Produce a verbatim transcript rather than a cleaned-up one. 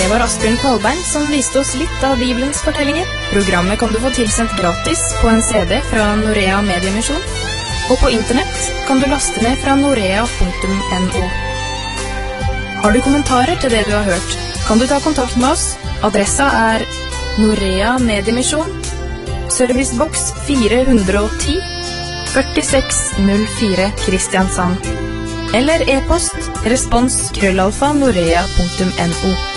Det var Asbjørn Kvalbein som viste oss litt av Bibelens fortellinger. Programmet kan du få tilsendt gratis på en C D fra Norea Mediemisjon, og på internett kan du laste ned fra norea punktum no. Har du kommentarer til det du har hørt, kan du ta kontakt med oss. Adressa er Norea Mediemisjon, serviceboks fire hundre og ti, førtiseks null fire Kristiansand. Eller e-post respons krøllalfa norea punktum no.